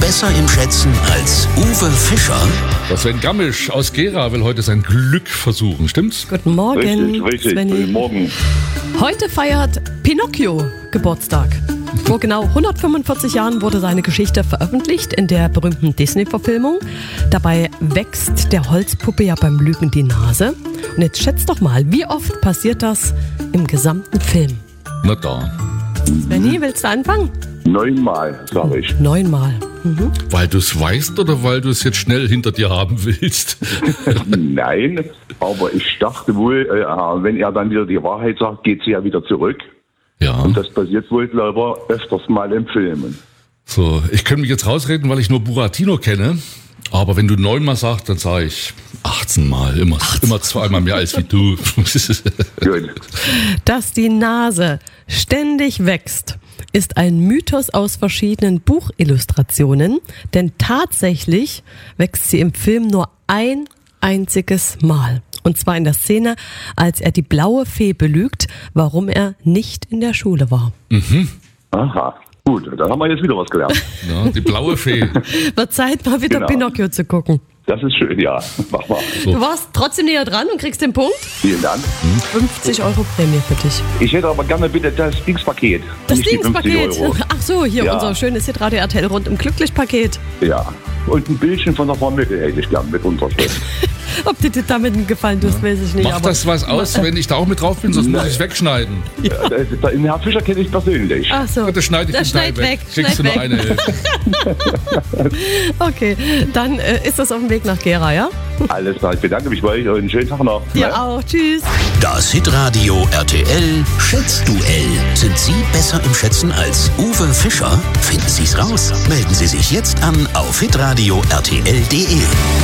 besser im Schätzen als Uwe Fischer? Der Sven Gammisch aus Gera will heute sein Glück versuchen, stimmt's? Guten Morgen, Richtig. Svenny. Guten Morgen. Heute feiert Pinocchio Geburtstag. Vor genau 145 Jahren wurde seine Geschichte veröffentlicht in der berühmten Disney-Verfilmung. Dabei wächst der Holzpuppe ja beim Lügen die Nase. Und jetzt schätzt doch mal, wie oft passiert das im gesamten Film? Na da. Svenny, willst du anfangen? 9-mal, sag ich. 9-mal. Weil du es weißt oder weil du es jetzt schnell hinter dir haben willst? Nein, aber ich dachte wohl, wenn er dann wieder die Wahrheit sagt, geht sie ja wieder zurück. Ja. Und das passiert wohl, glaube ich, öfters mal im Filmen. So, ich könnte mich jetzt rausreden, weil ich nur Buratino kenne. Aber wenn du 9-mal sagst, dann sage ich 18-mal. Immer 2-mal mehr als wie du. Gut. Dass die Nase ständig wächst, ist ein Mythos aus verschiedenen Buchillustrationen, denn tatsächlich wächst sie im Film nur ein einziges Mal. Und zwar in der Szene, als er die blaue Fee belügt, warum er nicht in der Schule war. Aha. Gut, dann haben wir jetzt wieder was gelernt. Ja, die blaue Fee. Wird Zeit, mal wieder Genau. Pinocchio zu gucken. Das ist schön, ja. Mach mal. So. Du warst trotzdem näher dran und kriegst den Punkt. Vielen Dank. 50 Euro Prämie für dich. Ich hätte aber gerne bitte das Dingspaket. Das nicht die 50 Dienstpaket. Euro. Ach so, hier Ja. unser schönes Hitradio RTL rundum Glücklich-Paket. Ja. Und ein Bildchen von der Frau Mittel hätte ich gern mit Unterschrift. Ob dir damit einen Gefallen tust, weiß ich nicht. Macht das was aus, wenn ich da auch mit drauf bin? Sonst muss ich es wegschneiden. Den Herrn Fischer kenne ich persönlich. Ach so. Das schneide ich Das den Teil schneid weg. Schickst du schneid nur weg. eine Hälfte. Okay, dann ist das auf dem Weg nach Gera, ja? Alles klar, ich bedanke mich bei euch und einen schönen Tag noch. Dir Ne? auch. Tschüss. Das Hitradio RTL Schätzduell. Sind Sie besser im Schätzen als Uwe Fischer? Finden Sie's raus. Melden Sie sich jetzt an auf hitradio RTL.de.